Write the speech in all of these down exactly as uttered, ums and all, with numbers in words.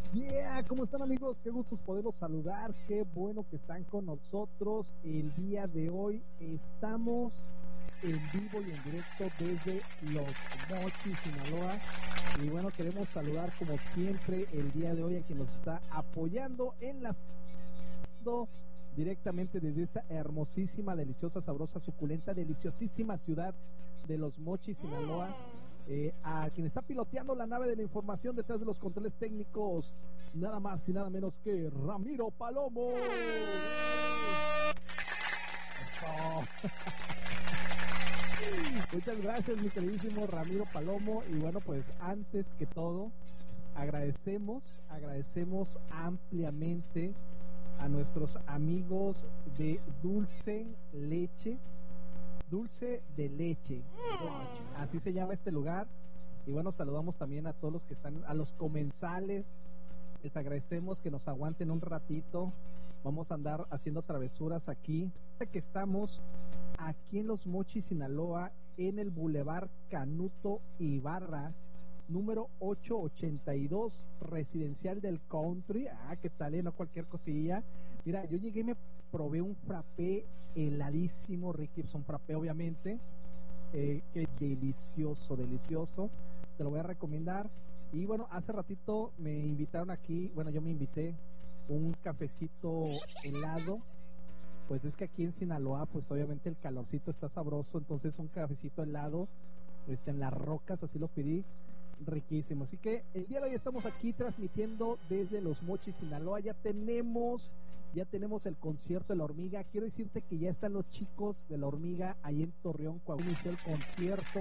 Yeah, ¿cómo están amigos? Qué gusto poderlos saludar, qué bueno que están con nosotros el día de hoy. Estamos en vivo y en directo desde Los Mochis, Sinaloa. Y bueno, queremos saludar como siempre el día de hoy a quien nos está apoyando en las directamente desde esta hermosísima, deliciosa, sabrosa, suculenta, deliciosísima ciudad de Los Mochis, Sinaloa. Eh, a quien está piloteando la nave de la información detrás de los controles técnicos, nada más y nada menos que Ramiro Palomo. Eso. Muchas gracias, mi queridísimo Ramiro Palomo. Y bueno, pues antes que todo, agradecemos, agradecemos ampliamente a nuestros amigos de Dulce Leche. Dulce de Leche, así se llama este lugar. Y bueno, saludamos también a todos los que están, a los comensales. Les agradecemos que nos aguanten un ratito. Vamos a andar haciendo travesuras aquí. Que estamos aquí en Los Mochis, Sinaloa, en el Boulevard Canuto Ibarra, número ochocientos ochenta y dos, residencial del Country. Ah, ¿qué tal? Eh? No cualquier cosilla. Mira, yo llegué y me probé un frappé heladísimo, Rick Gibson frappé, obviamente. Eh, qué delicioso, delicioso. Te lo voy a recomendar. Y bueno, hace ratito me invitaron aquí, bueno, yo me invité un cafecito helado. Pues es que aquí en Sinaloa, pues obviamente el calorcito está sabroso, entonces un cafecito helado, este, en las rocas, así lo pedí. Riquísimo. Así que el día de hoy estamos aquí transmitiendo desde Los Mochis, Sinaloa. Ya tenemos, ya tenemos el concierto de La Hormiga. Quiero decirte que ya están los chicos de La Hormiga ahí en Torreón, cuando inició el concierto.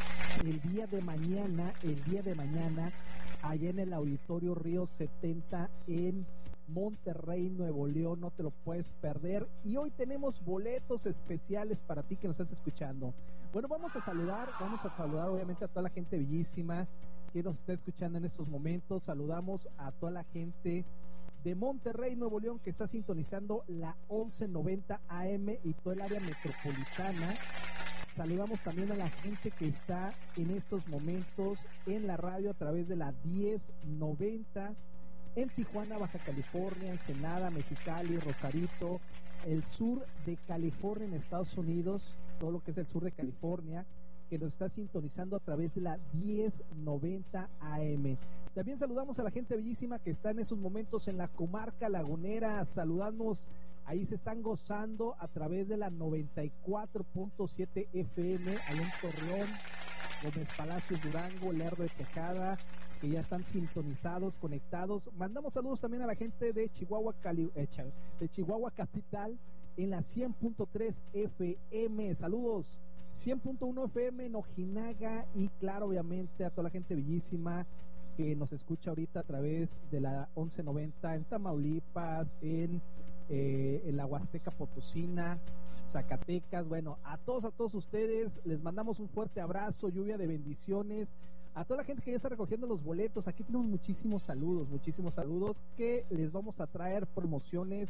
El día de mañana, el día de mañana, allá en el Auditorio Río setenta en Monterrey, Nuevo León, no te lo puedes perder. Y hoy tenemos boletos especiales para ti que nos estás escuchando. Bueno, vamos a saludar, vamos a saludar obviamente a toda la gente bellísima que nos está escuchando en estos momentos. Saludamos a toda la gente de Monterrey, Nuevo León, que está sintonizando la once noventa A M y todo el área metropolitana. Saludamos también a la gente que está en estos momentos en la radio a través de la diez noventa en Tijuana, Baja California, Ensenada, Mexicali, Rosarito, el sur de California en Estados Unidos, todo lo que es el sur de California, que nos está sintonizando a través de la diez noventa A M. También saludamos a la gente bellísima que está en esos momentos en la comarca lagunera. Saludamos, ahí se están gozando a través de la noventa y cuatro punto siete F M, ahí en Torreón, Gómez Palacios, Durango, Lerdo de Tejada, que ya están sintonizados, conectados. Mandamos saludos también a la gente de Chihuahua, Cali, eh, de Chihuahua Capital, en la cien punto tres F M. Saludos. cien punto uno F M en Ojinaga, y claro, obviamente a toda la gente bellísima que nos escucha ahorita a través de la once noventa en Tamaulipas, en, eh, en la Huasteca Potosina, Zacatecas. Bueno, a todos, a todos ustedes les mandamos un fuerte abrazo, lluvia de bendiciones. A toda la gente que ya está recogiendo los boletos, aquí tenemos muchísimos saludos, muchísimos saludos que les vamos a traer promociones.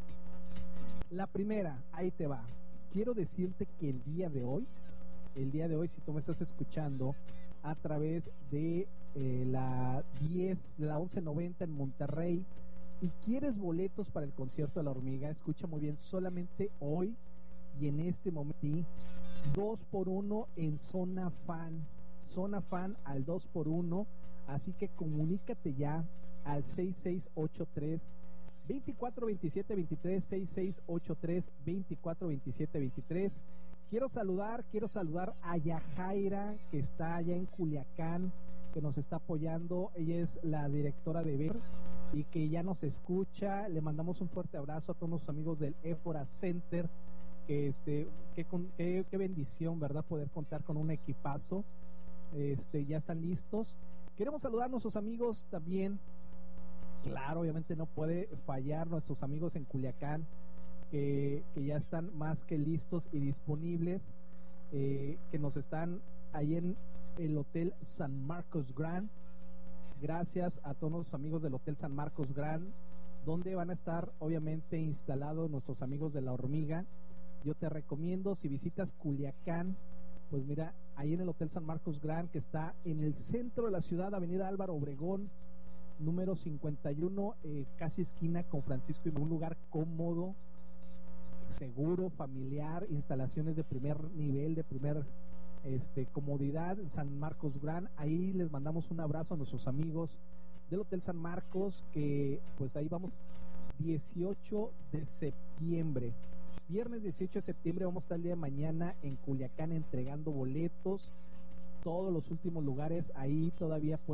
La primera, ahí te va. Quiero decirte que el día de hoy, el día de hoy, si tú me estás escuchando a través de eh, la diez, de la once noventa en Monterrey, y quieres boletos para el concierto de La Hormiga, escucha muy bien, solamente hoy y en este momento, dos por uno en Zona Fan. Zona Fan al dos por uno, así que comunícate ya al seis seis ocho tres, veinticuatro veintisiete veintitrés, seis seis ocho tres, veinticuatro veintisiete veintitrés. Quiero saludar, quiero saludar a Yajaira, que está allá en Culiacán, que nos está apoyando. Ella es la directora de Ver y que ya nos escucha. Le mandamos un fuerte abrazo a todos los amigos del Éfora Center, que este, qué, qué, qué bendición, ¿verdad? Poder contar con un equipazo. Este, ya están listos. Queremos saludar a nuestros amigos también. Claro, obviamente no puede fallar nuestros amigos en Culiacán, que, que ya están más que listos y disponibles, eh, que nos están ahí en el Hotel San Marcos Grand. Gracias a todos los amigos del Hotel San Marcos Grand, donde van a estar obviamente instalados nuestros amigos de La Hormiga. Yo te recomiendo, si visitas Culiacán, pues mira, ahí en el Hotel San Marcos Grand, que está en el centro de la ciudad, Avenida Álvaro Obregón, número cincuenta y uno, eh, casi esquina con Francisco, y un lugar cómodo, seguro, familiar, instalaciones de primer nivel, de primer este, comodidad, San Marcos Gran. Ahí les mandamos un abrazo a nuestros amigos del Hotel San Marcos, que pues ahí vamos dieciocho de septiembre, viernes dieciocho de septiembre, vamos a estar el día de mañana en Culiacán entregando boletos, todos los últimos lugares, ahí todavía pueden